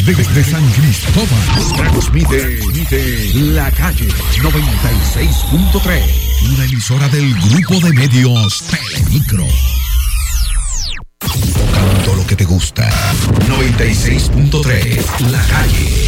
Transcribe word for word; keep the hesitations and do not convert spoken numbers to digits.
Desde San Cristóbal, transmite, transmite La Calle noventa y seis punto tres, una emisora del grupo de medios Telemicro. Tocando lo que te gusta. noventa y seis punto tres, La Calle.